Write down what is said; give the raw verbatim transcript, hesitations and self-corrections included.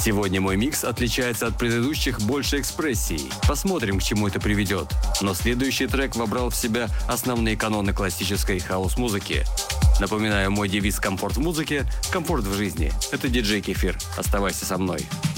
Сегодня мой микс отличается от предыдущих больше экспрессией. Посмотрим, к чему это приведет. Но следующий трек вобрал в себя основные каноны классической хаус-музыки. Напоминаю, мой девиз «Комфорт в музыке» — комфорт в жизни. Это диджей Кефир. Оставайся со мной.